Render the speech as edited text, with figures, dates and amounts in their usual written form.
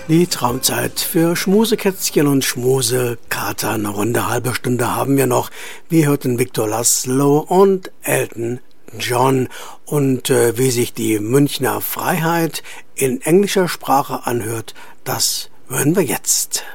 Die Traumzeit für Schmusekätzchen und Schmusekater. Eine runde halbe Stunde haben wir noch. Wir hörten Victor Laszlo und Elton John. Und wie sich die Münchner Freiheit in englischer Sprache anhört, das hören wir jetzt.